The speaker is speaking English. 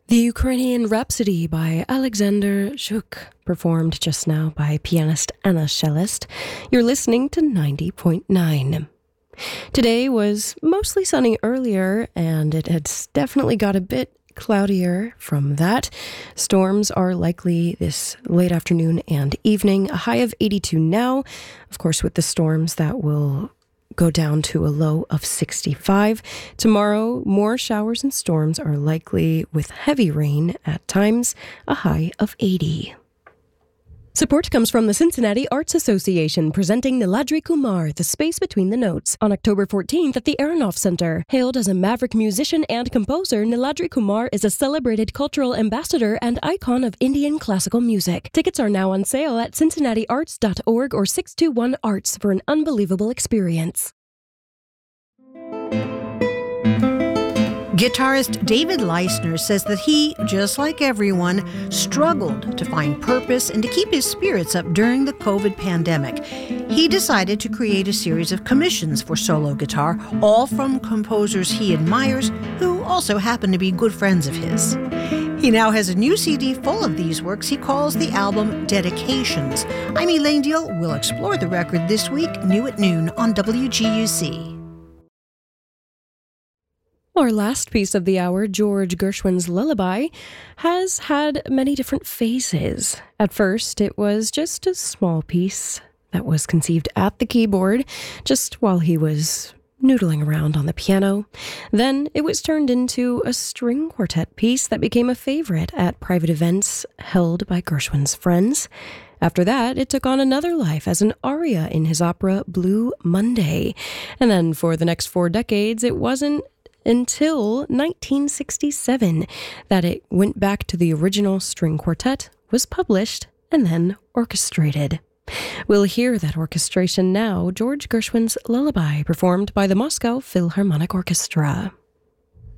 The Ukrainian Rhapsody by Alexander Zhuk, performed just now by pianist Anna Shelest. You're listening to 90.9. Today was mostly sunny earlier, and it has definitely got a bit cloudier from that. Storms are likely this late afternoon and evening. A high of 82 now. Of course, with the storms, that will go down to a low of 65. Tomorrow, more showers and storms are likely with heavy rain at times, a high of 80. Support comes from the Cincinnati Arts Association, presenting Niladri Kumar, The Space Between the Notes, on October 14th at the Aronoff Center. Hailed as a maverick musician and composer, Niladri Kumar is a celebrated cultural ambassador and icon of Indian classical music. Tickets are now on sale at cincinnatiarts.org or 621 Arts for an unbelievable experience. Guitarist David Leisner says that he, just like everyone, struggled to find purpose and to keep his spirits up during the COVID pandemic. He decided to create a series of commissions for solo guitar, all from composers he admires, who also happen to be good friends of his. He now has a new CD full of these works he calls the album Dedications. I'm Elaine Deal. We'll explore the record this week, new at noon on WGUC. Our last piece of the hour, George Gershwin's Lullaby, has had many different phases. At first, it was just a small piece that was conceived at the keyboard, just while he was noodling around on the piano. Then it was turned into a string quartet piece that became a favorite at private events held by Gershwin's friends. After that, it took on another life as an aria in his opera Blue Monday. And then for the next 4 decades, it wasn't until 1967 that it went back to the original string quartet, was published, and then orchestrated. We'll hear that orchestration now, George Gershwin's Lullaby, performed by the Moscow Philharmonic Orchestra.